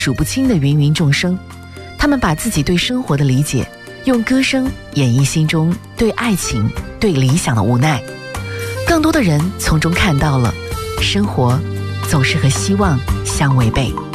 数不清的芸芸众生，他们把自己对生活的理解用歌声演绎心中对爱情、对理想的无奈。更多的人从中看到了，生活总是和希望相违背。